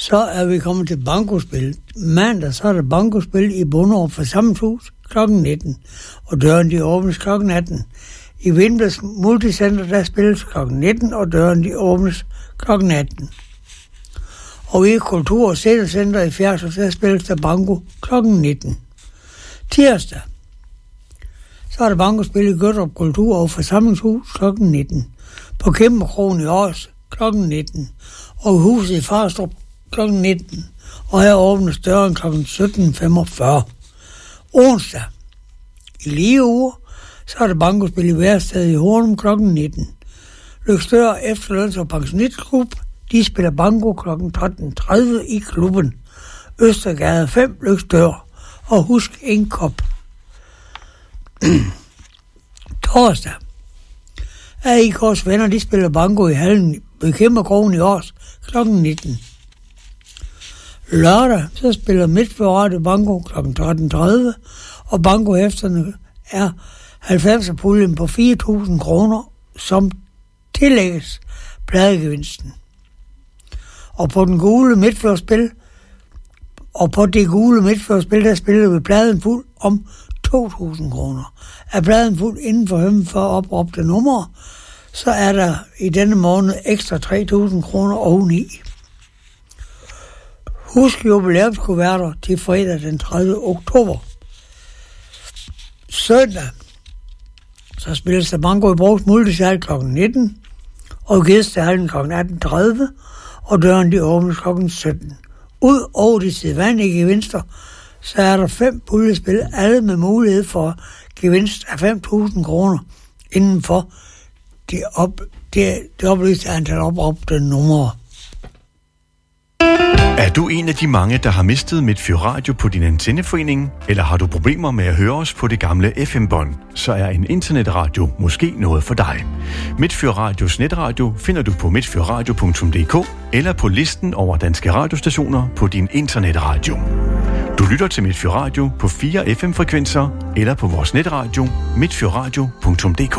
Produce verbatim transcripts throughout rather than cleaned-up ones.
Så er vi kommet til bankospil. Mandag så er der bankospil i Bonderup Forsamlingshus klokken nitten, og døren de åbnes klokken atten. I Vindblæs Multicenter der spilles klokken nitten, og døren de åbnes klokken atten. Og i Kultur- og Sættelcenter i Fjerdsted der spilles der banko klokken nitten. Tirsdag så er der bankospil i Gødrup Kultur- og Forsamlingshus klokken nitten. På Kæmperkrogen i Års klokken nitten. Og huset i Farstrup klokken nitten. Og her åbnes døren klokken sytten femogfyrre. Onsdag i lige uger så er der bankospil i Værsted i Hornum klokken nitten. Løgstør Efterløns- og Pensionistklub de spiller banko klokken tretten tredive i klubben. Østergade fem Løgstør. Og husk en kop. Torsdag A I K's venner, de spiller banko i hallen ved Kæmperkrogen i Års klokken nitten. Lørdag så spiller Midtfjord banko klokken tretten tredive, og bankohæfterne er halvfemser-puljen på fire tusind kroner, som tillægges pladegevinsten. Og på den gule Midtfjordspil, og på det gule Midtfjordspil, der spiller vi pladen fuld om to tusind kroner. Er pladen fuld inden for femogfyrre opråbte numre, så er der i denne måned ekstra tre tusind kroner oveni. Husk jubilæumskuverter til fredag den tredivte oktober. Søndag så spilles der banko i Brugs Multisal klokken nitten, og Gæstehallen klokken atten tredive, og døren de åbnes klokken sytten. Ud over de sædvanlige gevinster, så er der fem puljespil, alle med mulighed for gevinst af fem tusind kroner inden for det, op, det, det oplyste antal opråbte numre. Er du en af de mange, der har mistet Midtfyr Radio på din antenneforening, eller har du problemer med at høre os på det gamle F M-bånd, så er en internetradio måske noget for dig. Midtfyr Radios netradio finder du på midtfyrradio punktum d k eller på listen over danske radiostationer på din internetradio. Du lytter til Midtfyr Radio på fire F M-frekvenser eller på vores netradio midtfyrradio punktum d k.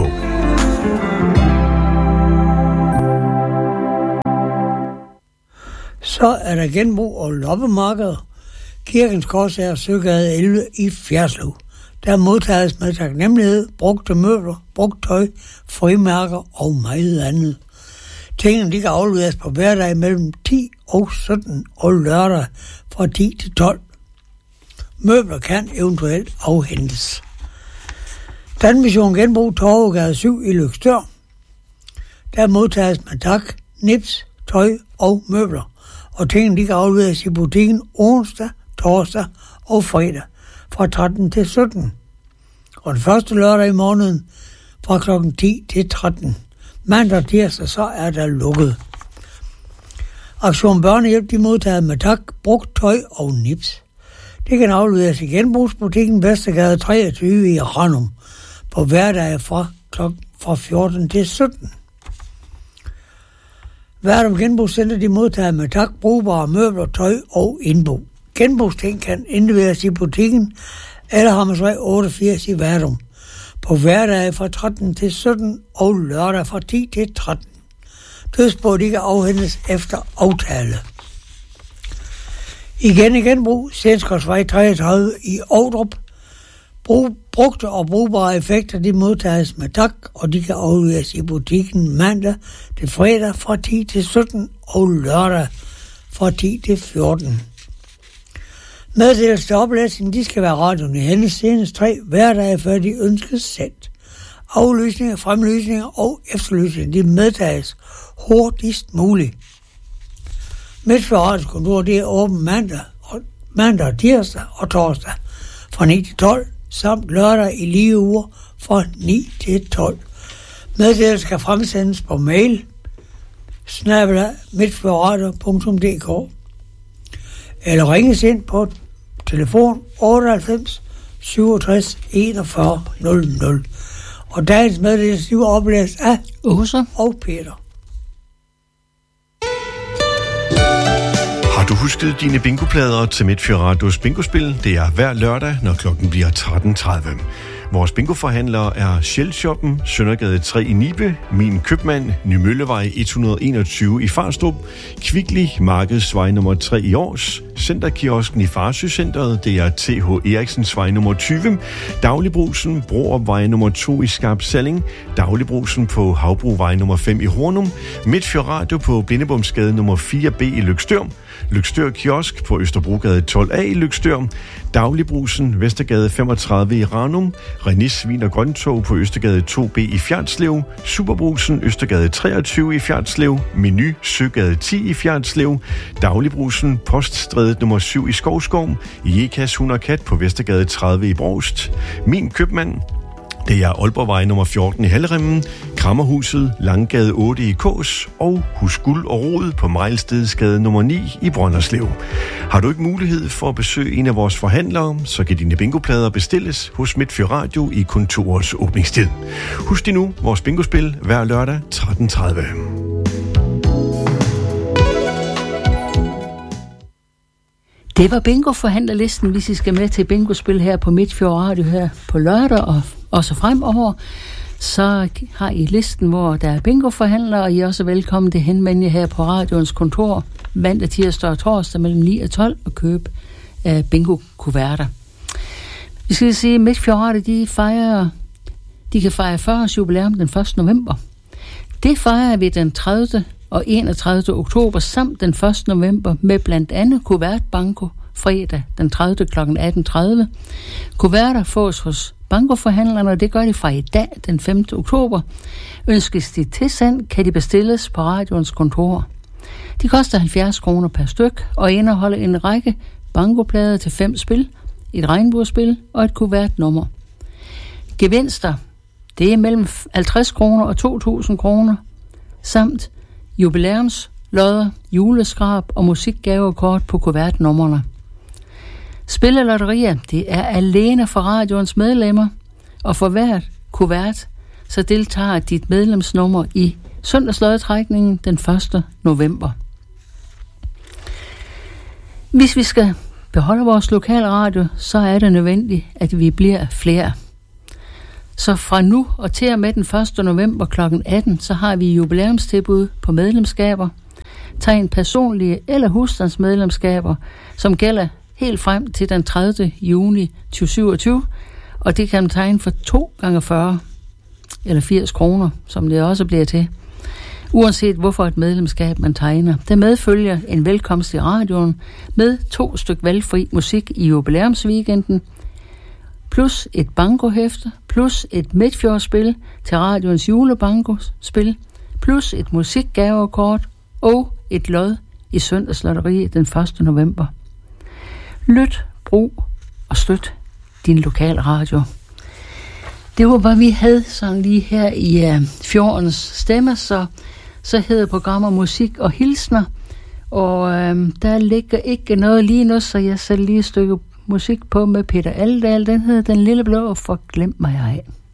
Så er der genbrug og loppemarkeder. Kirkens Korsager Søgade elleve i Fjerdslev. Der modtages med taknemmelighed brugte møbler, brugt tøj, frimærker og meget andet. Tingene de kan afleveres på hverdag mellem ti og sytten og lørdag fra ti til tolv. Møbler kan eventuelt afhentes. Danmission Genbrug Torvegade syv i Løgstør. Der modtages med tak, nips, tøj og møbler. Og tingene de kan afleveres i butikken onsdag, torsdag og fredag fra tretten til sytten. Og den første lørdag i måneden fra klokken ti til tretten. Mandag og tirsdag så er der lukket. Aktion Børnehjælp de modtager med tak, brugt tøj og nips. Det kan afleveres i genbrugsbutikken Vestergade treogtyve i Ranum på hverdage fra, klokken, fra fjorten til sytten. Verdum Genbrugscenter de modtager med tak, brugbare møbler, tøj og indbo. Genbrugsting kan indleveres i butikken eller Hammersvej otteogfirs i Verdum på hverdage fra tretten til sytten og lørdag fra ti til tretten. Dødsbo de kan afhentes efter aftale. Igen i genbrug, Sjælsgårdsvej treogtredive i Ovdrup. Brug, brugte og brugbare effekter, de modtages med tak, og de kan afleveres i butikken mandag til fredag fra ti til sytten og lørdag fra ti til fjorten. Meddelelse til oplæsning, de skal være radioen i hendes senest tre hverdage, før de ønskes sendt. Aflysninger, fremlysninger og efterlysninger, de medtages hurtigst muligt. Midtfyr Radios kontor, det er åbent mandag og, mandag og tirsdag og torsdag fra ni til tolv, samt lørdag i lige uger fra ni til tolv. Meddelelse skal fremsendes på mail snabel-a midtfyrradio punktum d k eller ringes ind på telefon otteoghalvfems syvogtres enogfyrre nul nul. Og dagens meddelelse var oplæst af Åse og Peter. Har du husket dine bingoplader til Midtfyr Radios bingospil? Det er hver lørdag, når klokken bliver tretten tredive. Vores bingoforhandlere er Shell-shoppen, Søndergade tre i Nibe, Min Købmand, Nymøllevej et hundrede og enogtyve i Farstrup, Kvickly, Markedsvej nummer tre i Års, Centerkiosken i Farsø-centret, det er T H Eriksensvej nummer tyve, Dagligbrusen, Broopvej nummer to i Skarp Salling, Dagligbrusen på Havbruvej nummer fem i Hornum, Midtfjord Radio på Blindebomsgade nummer fire B i Løgstør, Løgstør Kiosk på Østerbrogade tolv A i Løgstør, Dagligbrusen, Vestergade femogtredive i Ranum, René Svin og Grøntog på Østergade to B i Fjernslev, Superbrusen, Østergade treogtyve i Fjernslev, Menu, Søgade ti i Fjernslev, Dagligbrusen, Poststrædet nummer syv i Skovskov, Jekas Hund og Kat på Vestergade tredive i Brovst, Min Købmand, det er Aalborgvej nummer fjorten i Halleremmen, Krammerhuset, Langgade otte i Kås og Hus Guld og Rod på Mejlstedsgade nummer ni i Brønderslev. Har du ikke mulighed for at besøge en af vores forhandlere, så kan dine bingoplader bestilles hos Midtfjord Radio i kontorets åbningstid. Husk nu vores bingospil hver lørdag tretten tredive. Det var bingo-forhandlerlisten, hvis I skal med til bingospil her på Midtfjord Radio her på lørdag og også fremover. Så har I listen, hvor der er bingo-forhandlere, og I er også velkommen til henvende her på radioens kontor mandag, tirsdag og torsdag mellem ni og tolv og købe uh, bingo-kuverter. Vi skal sige, at Midtfjord Radio, de fejrer, de kan fejre fyrre års jubilæum den første november. Det fejrer vi den tredivte og enogtredivte oktober samt den første november med blandt andet kuvertbanko fredag den tredivte klokken atten tredive. Kuverter fås hos bankoforhandlerne, og det gør de fra i dag den femte oktober. Ønskes de tilsendt, kan de bestilles på radioens kontor. De koster halvfjerds kroner per styk og indeholder en række bankoplader til fem spil, et regnbuespil og et kuvertnummer. Gevinster, det er mellem halvtreds kroner og to tusind kroner, samt jubilæumslodder, juleskrab og musikgavekort på kuvertnummerne. Spillelotterier, det er alene for radioens medlemmer, og for hvert kuvert, så deltager dit medlemsnummer i søndagslodtrækningen den første november. Hvis vi skal beholde vores lokale radio, så er det nødvendigt, at vi bliver flere. Så fra nu og til og med den første november klokken atten, så har vi jubilæumstilbud på medlemskaber. Tegn personlige eller husstandsmedlemskaber, som gælder helt frem til den tredivte juni tyve syvogtyve, og det kan man tegne for to gange fyrre eller firs kroner, som det også bliver til. Uanset hvorfor et medlemskab man tegner. Der medfølger en velkomst i radioen med to styk valgfri musik i jubilæumsweekenden, plus et bankohæfte, plus et Midtfjordspil til radioens julebankospil, plus et musikgavekort og et lod i søndagslotteriet den første november. Lyt, brug og støt din lokale radio. Det var, hvad vi havde sådan lige her i uh, Fjordens Stemme, så, så hedder programmer Musik og Hilsner, og uh, der ligger ikke noget lige nu, så jeg sætter lige et stykke musik på med Peter Alldal. Den hedder Den Lille Blå, for glem mig ej.